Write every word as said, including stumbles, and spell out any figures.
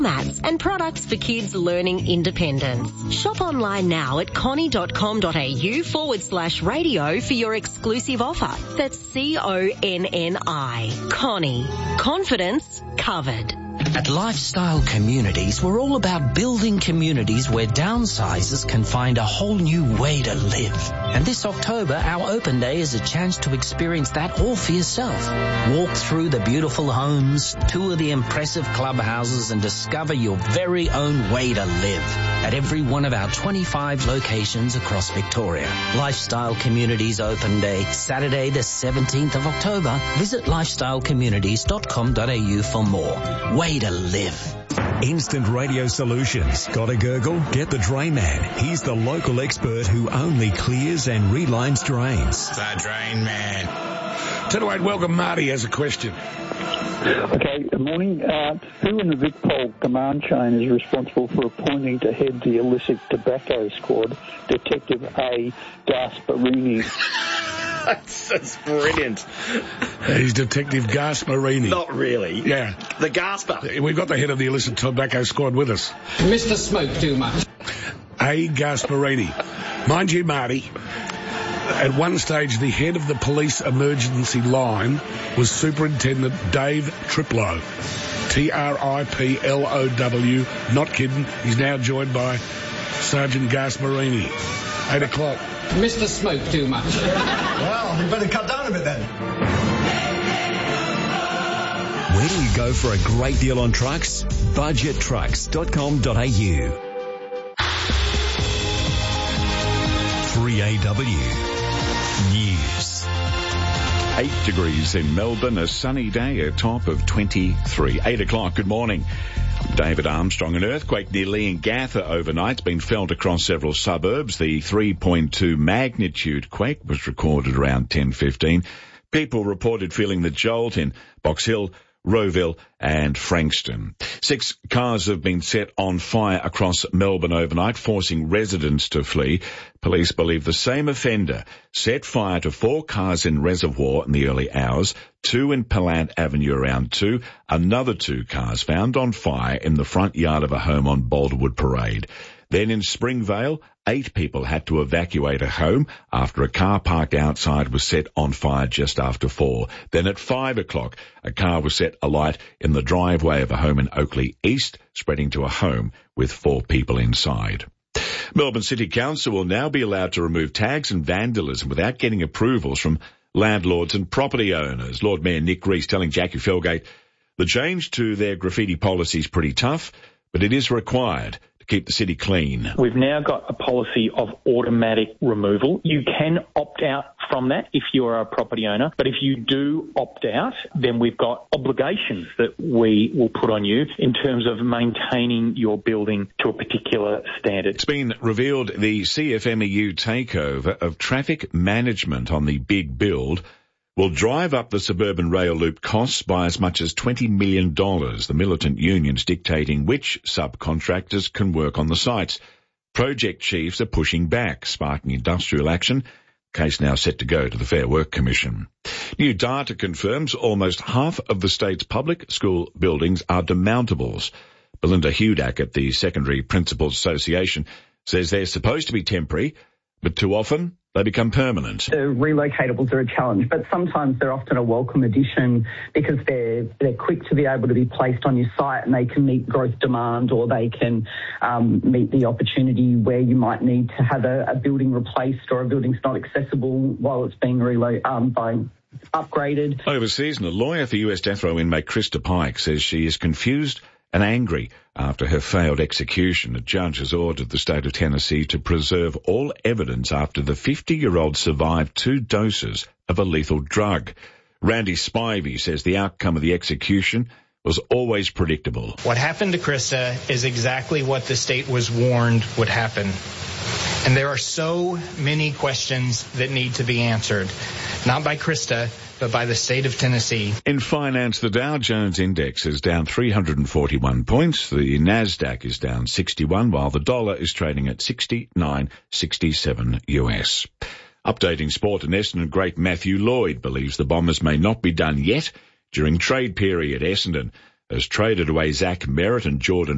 mats and products for kids learning independence. Shop online now at connie.com.au forward slash radio for your exclusive offer. That's C O N N I. Connie. Confidence covered. At Lifestyle Communities, we're all about building communities where downsizers can find a whole new way to live. And this October, our open day is a chance to experience that all for yourself. Walk through the beautiful homes, tour the impressive clubhouses, and discover your very own way to live at every one of our twenty-five locations across Victoria. Lifestyle Communities Open Day, Saturday the seventeenth of October. Visit lifestyle communities dot com dot a u for more. Way to live. Instant Radio Solutions. Got a gurgle? Get the Drain Man. He's the local expert who only clears and relines drains. The Drain Man. ten oh eight, welcome. Marty has a question. Okay, good morning. Uh, who in the Vicpol command chain is responsible for appointing to head the illicit tobacco squad Detective A. Gasparini? That's, that's brilliant. He's Detective Gasparini. Not really. Yeah. The Gasper. We've got the head of the illicit tobacco squad with us. Mister Smoke Too Much. A. Gasparini. Mind you, Marty, at one stage the head of the police emergency line was Superintendent Dave Triplow. T R I P L O W. Not kidding. He's now joined by Sergeant Gasparini. Eight o'clock. Mister Smoke Too Much. Well, you better cut down a bit then. Where do you go for a great deal on trucks? budget trucks dot com dot a u. three A W News. Eight degrees in Melbourne, a sunny day, a top of twenty-three. Eight o'clock, good morning. David Armstrong. An earthquake near Leongatha overnight has been felt across several suburbs. The three point two magnitude quake was recorded around ten fifteen. People reported feeling the jolt in Box Hill, Rowville and Frankston. Six cars have been set on fire across Melbourne overnight, forcing residents to flee. Police believe the same offender set fire to four cars in Reservoir in the early hours, two in Pallant Avenue around two, another two cars found on fire in the front yard of a home on Boulderwood Parade. Then in Springvale, eight people had to evacuate a home after a car parked outside was set on fire just after four. Then at five o'clock, a car was set alight in the driveway of a home in Oakley East, spreading to a home with four people inside. Melbourne City Council will now be allowed to remove tags and vandalism without getting approvals from landlords and property owners. Lord Mayor Nick Rees telling Jackie Felgate the change to their graffiti policy is pretty tough, but it is required to keep the city clean. We've now got a policy of automatic removal. You can opt out from that if you're a property owner, but if you do opt out, then we've got obligations that we will put on you in terms of maintaining your building to a particular standard. It's been revealed the C F M E U takeover of traffic management on the big build will drive up the suburban rail loop costs by as much as twenty million dollars, the militant unions dictating which subcontractors can work on the sites. Project chiefs are pushing back, sparking industrial action. Case now set to go to the Fair Work Commission. New data confirms almost half of the state's public school buildings are demountables. Belinda Hudak at the Secondary Principals Association says they're supposed to be temporary, but too often they become permanent. The relocatables are a challenge, but sometimes they're often a welcome addition because they're they're quick to be able to be placed on your site and they can meet growth demand, or they can um, meet the opportunity where you might need to have a, a building replaced or a building's not accessible while it's being relo- um, by upgraded. Overseas, and a lawyer for U S death row inmate Krista Pike says she is confused and angry after her failed execution. A judge has ordered the state of Tennessee to preserve all evidence after the fifty-year-old survived two doses of a lethal drug. Randy Spivey says the outcome of the execution was always predictable. What happened to Krista is exactly what the state was warned would happen. And there are so many questions that need to be answered, not by Krista, but by the state of Tennessee. In finance, the Dow Jones Index is down three hundred forty-one points. The Nasdaq is down sixty-one, while the dollar is trading at sixty-nine sixty-seven U S. Updating sport, and Essendon great Matthew Lloyd believes the Bombers may not be done yet during trade period. Essendon has traded away Zach Merritt and Jordan